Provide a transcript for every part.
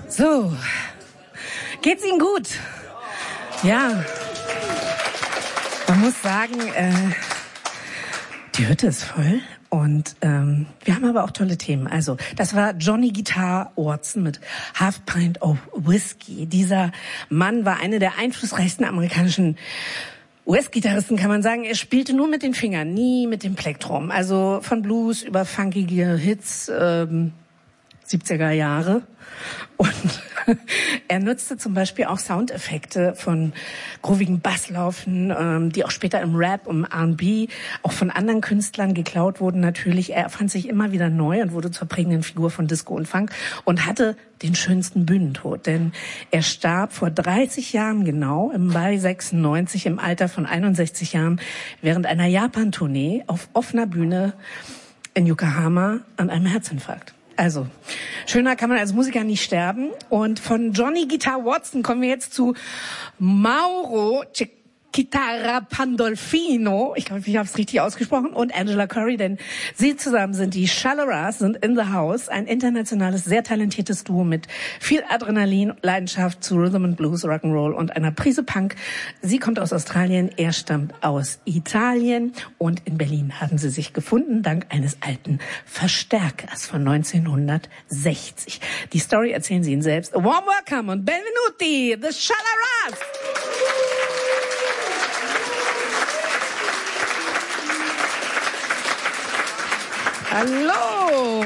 So, geht's Ihnen gut? Ja, man muss sagen, die Hütte ist voll und wir haben aber auch tolle Themen. Also, das war Johnny Guitar Watson mit Half Pint of Whiskey. Dieser Mann war einer der einflussreichsten amerikanischen US-Gitarristen, kann man sagen. Er spielte nur mit den Fingern, nie mit dem Plektrum. Also von Blues über funkige Hits, 70er Jahre. Und er nutzte zum Beispiel auch Soundeffekte von groovigen Basslaufen, die auch später im Rap, im R&B, auch von anderen Künstlern geklaut wurden natürlich. Er erfand sich immer wieder neu und wurde zur prägenden Figur von Disco und Funk und hatte den schönsten Bühnentod. Denn er starb vor 30 Jahren genau, im Mai 96, im Alter von 61 Jahren, während einer Japan-Tournee auf offener Bühne in Yokohama an einem Herzinfarkt. Also, schöner kann man als Musiker nicht sterben. Und von Johnny Guitar Watson kommen wir jetzt zu Mauro Chitarra Pandolfino. Ich glaube, ich habe es richtig ausgesprochen. Und Angela Curry, denn sie zusammen sind die Shalaras, sind in the house. Ein internationales, sehr talentiertes Duo mit viel Adrenalin, Leidenschaft zu Rhythm and Blues, Rock'n'Roll und einer Prise Punk. Sie kommt aus Australien, er stammt aus Italien. Und in Berlin haben sie sich gefunden, dank eines alten Verstärkers von 1960. Die Story erzählen sie Ihnen selbst. A warm welcome und benvenuti, the Shalaras! Hallo!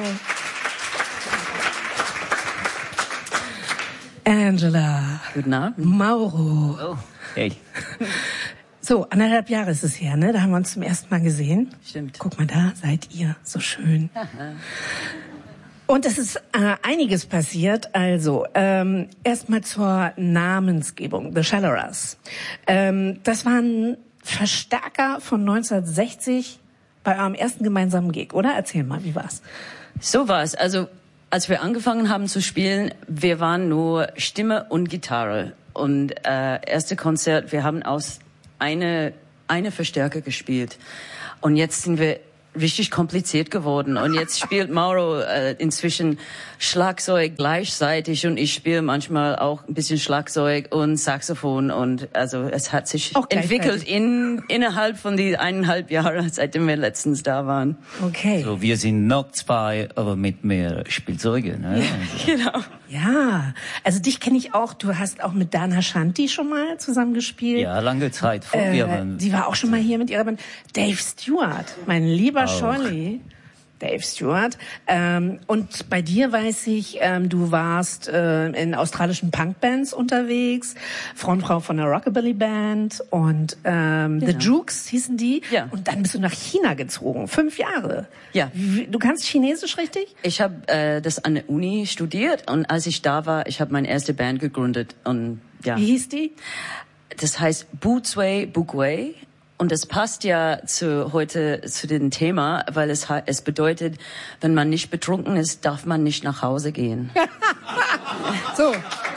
Angela. Guten Abend. Mauro. Oh, hey. So, 1,5 Jahre ist es her, ne? Da haben wir uns zum ersten Mal gesehen. Stimmt. Guck mal, da seid ihr. So schön. Aha. Und es ist einiges passiert. Also, erstmal zur Namensgebung. The Shalaras. Das waren Verstärker von 1960 bei eurem ersten gemeinsamen Gig, oder? Erzähl mal, wie war's? So war's. Also, als wir angefangen haben zu spielen, wir waren nur Stimme und Gitarre. Und erste Konzert, wir haben aus eine Verstärker gespielt. Und jetzt sind wir richtig kompliziert geworden. Und jetzt spielt Mauro inzwischen Schlagzeug gleichzeitig und ich spiele manchmal auch ein bisschen Schlagzeug und Saxophon. Und also es hat sich entwickelt innerhalb von die 1,5 Jahre, seitdem wir letztens da waren. Okay. So, wir sind noch zwei, aber mit mehr Spielzeugen. Ne? Genau. Ja, also dich kenne ich auch. Du hast auch mit Dana Shanti schon mal zusammen gespielt. Ja, lange Zeit. Die war auch schon mal hier mit ihrer Band. Dave Stewart, mein lieber Scholli. Dave Stewart. Und bei dir weiß ich, du warst in australischen Punkbands unterwegs, Frontfrau von einer Rockabilly-Band und The Jukes hießen die. Ja. Und dann bist du nach China gezogen, 5 Jahre. Ja. Du kannst Chinesisch richtig? Ich habe das an der Uni studiert und als ich da war, ich habe meine erste Band gegründet. Und ja. Wie hieß die? Das heißt Bu Zui Bukwei. Und das passt ja heute zu dem Thema, weil es bedeutet, wenn man nicht betrunken ist, darf man nicht nach Hause gehen. So.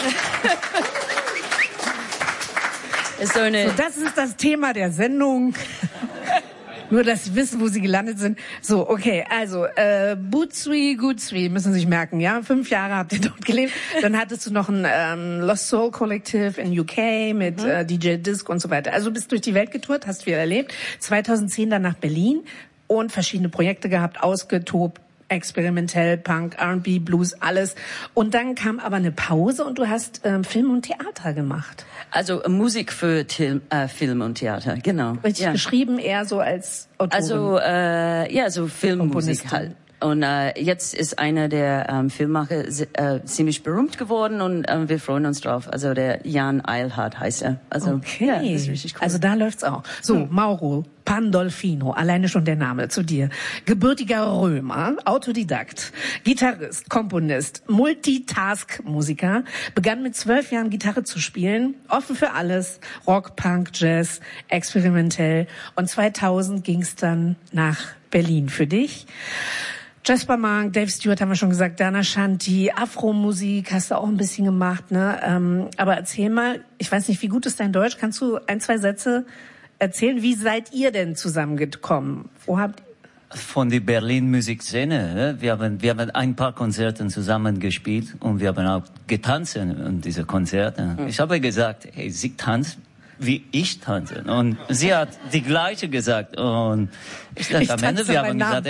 Ist so eine. So, das ist das Thema der Sendung. Nur, dass Sie wissen, wo Sie gelandet sind. So, okay, also Butsui, Gutsui, müssen Sie sich merken, ja? 5 Jahre habt ihr dort gelebt. Dann hattest du noch ein Lost Soul Collective in UK mit DJ Disc und so weiter. Also bist durch die Welt getourt, hast viel erlebt. 2010 dann nach Berlin und verschiedene Projekte gehabt, ausgetobt, experimentell, Punk, R&B, Blues, alles. Und dann kam aber eine Pause und du hast Film und Theater gemacht. Also Musik für Film und Theater, genau. Richtig geschrieben, eher so als Autorin. Also so Filmmusik halt. Und jetzt ist einer der Filmemacher ziemlich berühmt geworden und wir freuen uns drauf. Also der Jan Eilhardt heißt er. Also okay. Ja, das ist richtig cool. Also da läuft's auch. So, Mauro Pandolfino, alleine schon der Name zu dir. Gebürtiger Römer, Autodidakt, Gitarrist, Komponist, Multitask-Musiker, begann mit 12 Jahren Gitarre zu spielen, offen für alles, Rock, Punk, Jazz, experimentell. Und 2000 ging's dann nach Berlin für dich. Jasper Monk, Dave Stewart haben wir schon gesagt, Dana Shanti, Afro-Musik hast du auch ein bisschen gemacht, ne? Aber erzähl mal, ich weiß nicht, wie gut ist dein Deutsch? Kannst du 1, 2 Sätze erzählen? Wie seid ihr denn zusammengekommen? Wo habt von der Berlin-Musikszene. Wir haben ein paar Konzerte zusammen gespielt und wir haben auch getanzt in diese Konzerte. Ich habe gesagt, hey, sie tanzt wie ich tanze. Und sie hat die gleiche gesagt. Und ich dachte, am Ende, wir haben gesagt,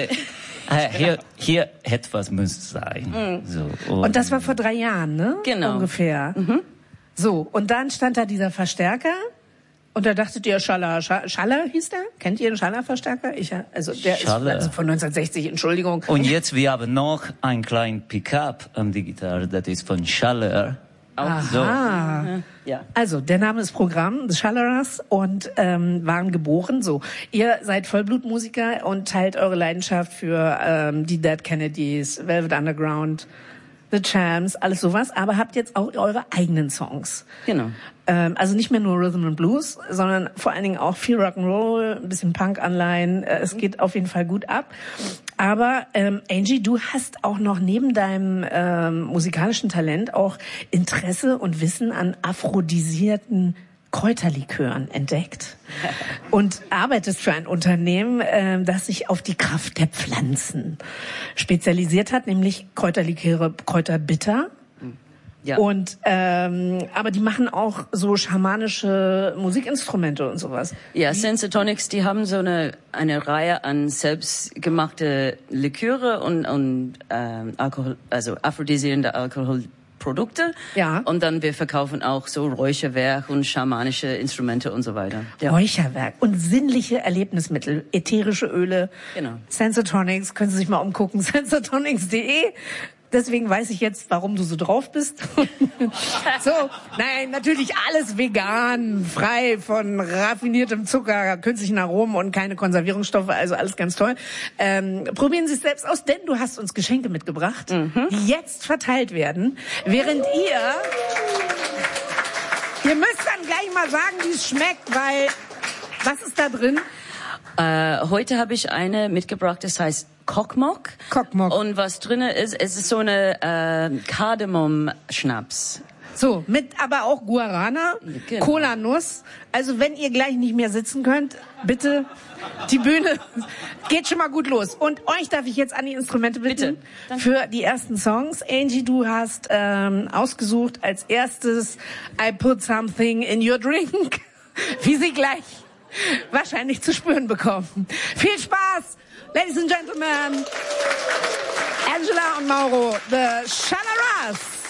hier etwas muss sein. So, und das war vor 3 Jahren, ne? Genau. Ungefähr. So, und dann stand da dieser Verstärker. Und da dachtet ihr, Schaller hieß der? Kennt ihr den Schaller-Verstärker? Also der Schaller. ist von 1960, Entschuldigung. Und jetzt, wir haben noch einen kleinen Pickup an die Gitarre, das ist von Schaller. Aha. Ja. Also, der Name ist Programm, The Schallers, und waren geboren. So, ihr seid Vollblutmusiker und teilt eure Leidenschaft für die Dead Kennedys, Velvet Underground, The Champs, alles sowas, aber habt jetzt auch eure eigenen Songs. Genau. Also nicht mehr nur Rhythm and Blues, sondern vor allen Dingen auch viel Rock'n'Roll, ein bisschen Punk-Anleihen. Es geht auf jeden Fall gut ab. Aber Angie, du hast auch noch neben deinem musikalischen Talent auch Interesse und Wissen an aphrodisierten Kräuterlikören entdeckt und arbeitest für ein Unternehmen, das sich auf die Kraft der Pflanzen spezialisiert hat, nämlich Kräuterliköre, Kräuterbitter. Ja. Und aber die machen auch so schamanische Musikinstrumente und sowas. Ja, Sensatonics, die haben so eine Reihe an selbstgemachte Liköre und Alkohol, also aphrodisierende Alkoholprodukte. Ja. Und dann wir verkaufen auch so Räucherwerk und schamanische Instrumente und so weiter. Ja. Räucherwerk und sinnliche Erlebnismittel, ätherische Öle. Genau. Sensatonics, können Sie sich mal umgucken, sensatonics.de. Deswegen weiß ich jetzt, warum du so drauf bist. So, nein, natürlich alles vegan, frei von raffiniertem Zucker, künstlichen Aromen und keine Konservierungsstoffe, also alles ganz toll. Probieren Sie es selbst aus, denn du hast uns Geschenke mitgebracht, die jetzt verteilt werden, während ihr müsst dann gleich mal sagen, wie es schmeckt, weil, was ist da drin? Heute habe ich eine mitgebracht, das heißt Kokmok. Kokmok. Und was drinne ist, es ist so eine Kardamom-Schnaps. So, mit aber auch Guarana, Genau. Cola-Nuss. Also wenn ihr gleich nicht mehr sitzen könnt, bitte, die Bühne geht schon mal gut los. Und euch darf ich jetzt an die Instrumente bitten. Bitte. Für die ersten Songs. Angie, du hast ausgesucht als erstes I Put Something in Your Drink, wie sie gleich wahrscheinlich zu spüren bekommen. Viel Spaß, Ladies and Gentlemen, Angela und Mauro, The Schallers.